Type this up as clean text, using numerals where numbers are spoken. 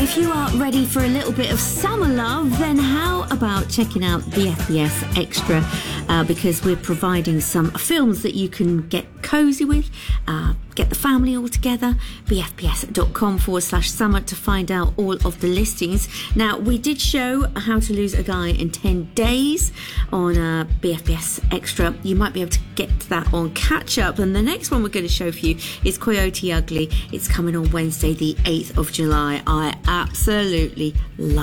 If you are ready for a little bit of summer love, then how about checking out BFBS Extra? Because we're providing some films that you can get cozy with, get the family all together. bfbs.com/summer to find out all of the listings. Now, we did show How to Lose a Guy in 10 Days on BFBS Extra. You might be able to get that on catch up. And the next one we're going to show for you is Coyote Ugly. It's coming on Wednesday, the 8th of July. I absolutely love